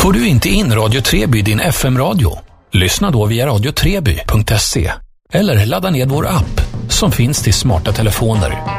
Får du inte in Radio Treby i din FM-radio? Lyssna då via radiotreby.se eller ladda ned vår app som finns till smarta telefoner.